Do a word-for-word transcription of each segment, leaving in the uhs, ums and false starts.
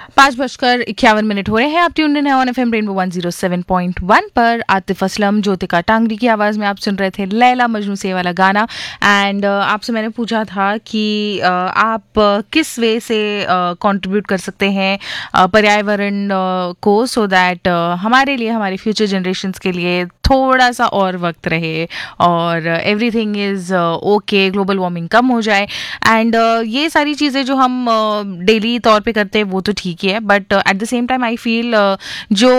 पाँच बजकर इक्यावन मिनट हो रहे हैं। आप ट्यून इन है on FM rainbow one zero seven point one पर। आतिफ असलम, ज्योतिका टांगरी की आवाज़ में आप सुन रहे थे लैला मजनू से वाला गाना। एंड uh, आपसे मैंने पूछा था कि uh, आप uh, किस वे से कंट्रीब्यूट uh, कर सकते हैं uh, पर्यावरण uh, को, सो so दैट uh, हमारे लिए, हमारे फ्यूचर जनरेशन्स के लिए थोड़ा सा और वक्त रहे और everything is okay, global warming कम हो जाए। एंड uh, ये सारी चीज़ें जो हम डेली uh, तौर पे करते हैं वो तो ठीक ही है, but at the same time I feel जो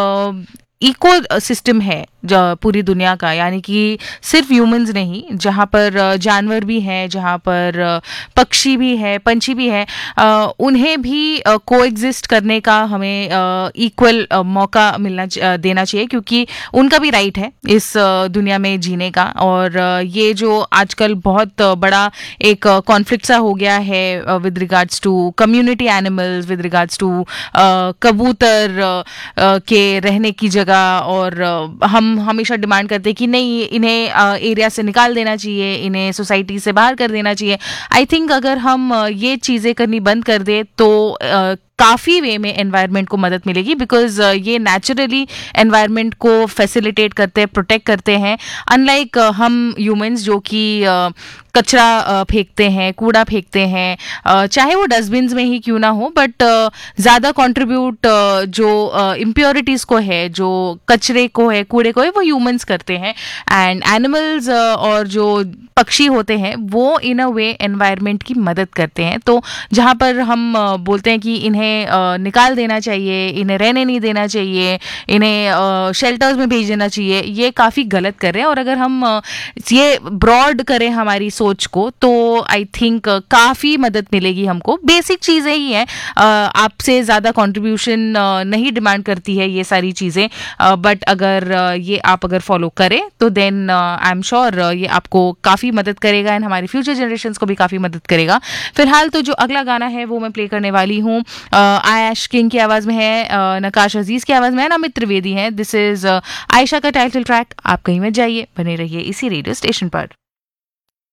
इको सिस्टम है पूरी दुनिया का, यानी कि सिर्फ ह्यूमंस नहीं, जहाँ पर जानवर भी हैं, जहाँ पर पक्षी भी है, पंछी भी है, उन्हें भी कोएग्जिस्ट करने का हमें इक्वल मौका मिलना देना चाहिए, क्योंकि उनका भी राइट है इस दुनिया में जीने का। और ये जो आजकल बहुत बड़ा एक कॉन्फ्लिक्ट सा हो गया है with regards to community animals, with regards to कबूतर के रहने की जगह, और हम हमेशा डिमांड करते हैं कि नहीं, इन्हें एरिया से निकाल देना चाहिए, इन्हें सोसाइटी से बाहर कर देना चाहिए। आई थिंक अगर हम ये चीज़ें करनी बंद कर दें तो काफ़ी वे में एनवायरनमेंट को मदद मिलेगी, बिकॉज ये नेचुरली एनवायरनमेंट को फैसिलिटेट करते हैं, प्रोटेक्ट करते हैं, अनलाइक हम ह्यूमंस जो कि कचरा फेंकते हैं, कूड़ा फेंकते हैं, चाहे वो डस्टबिन्स में ही क्यों ना हो, बट ज़्यादा कंट्रीब्यूट जो इम्प्योरिटीज़ को है, जो कचरे को है, कूड़े को है, वो ह्यूमंस करते हैं। एंड एनिमल्स और जो पक्षी होते हैं वो इन अ वे एनवायरनमेंट की मदद करते हैं। तो जहाँ पर हम बोलते हैं कि इन्हें निकाल देना चाहिए, इन्हें रहने नहीं देना चाहिए, इन्हें शेल्टर्स में भेज देना चाहिए, ये काफ़ी गलत कर रहे हैं। और अगर हम ये ब्रॉड करें हमारी सोच को तो आई थिंक काफ़ी मदद मिलेगी हमको। बेसिक चीज़ें ही हैं, आपसे ज़्यादा कंट्रीब्यूशन नहीं डिमांड करती है ये सारी चीज़ें, बट अगर ये आप अगर फॉलो करें तो देन आई एम श्योर ये आपको काफ़ी मदद करेगा एंड हमारी फ्यूचर जनरेशन्स को भी काफ़ी मदद करेगा। फिलहाल तो जो अगला गाना है वो मैं प्ले करने वाली हूँ, आयश किंग की आवाज़ में है, नकाश अजीज़ की आवाज़ में है, नमित त्रिवेदी है। दिस इज़ आयशा का टाइटल ट्रैक। आप कहीं मत जाइए, बने रहिए इसी रेडियो स्टेशन पर।